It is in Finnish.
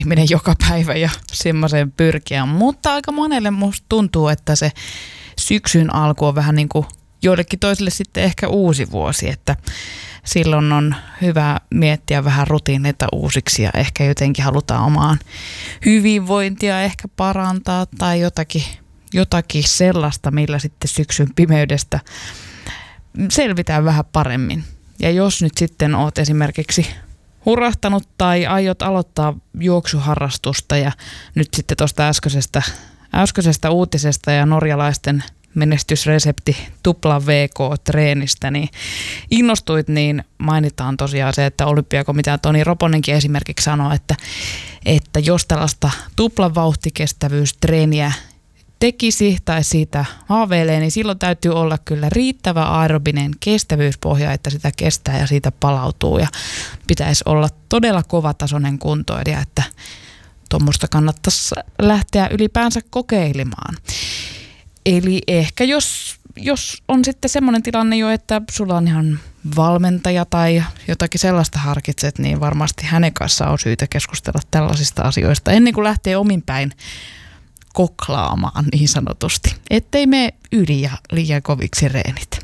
ihminen joka päivä ja semmoiseen pyrkiä, mutta aika monelle musta tuntuu, että se syksyn alku on vähän niin kuin joillekin toisille sitten ehkä uusi vuosi, että silloin on hyvä miettiä vähän rutiineita uusiksi ja ehkä jotenkin halutaan omaan hyvinvointia ehkä parantaa tai jotakin sellaista, millä sitten syksyn pimeydestä selvitään vähän paremmin. Ja jos nyt sitten oot esimerkiksi hurahtanut tai aiot aloittaa juoksuharrastusta ja nyt sitten tuosta äskeisestä uutisesta ja norjalaisten menestysresepti tupla VK-treenistä, niin innostuit, niin mainitaan tosiaan se, että Olympiakomitea Toni Roponenkin esimerkiksi sanoi, että jos tällaista tuplan vauhtikestävyystreeniä tekisi tai siitä haaveilee, niin silloin täytyy olla kyllä riittävä aerobinen kestävyyspohja, että sitä kestää ja siitä palautuu ja pitäisi olla todella kovatasoinen kuntoilija, että tuommoista kannattaisi lähteä ylipäänsä kokeilemaan. Eli ehkä jos on sitten semmoinen tilanne jo, että sulla on ihan valmentaja tai jotakin sellaista harkitset, niin varmasti hänen kanssaan on syytä keskustella tällaisista asioista ennen kuin lähtee omin päin koklaamaan niin sanotusti, ettei mene yli ja liian koviksi reenit.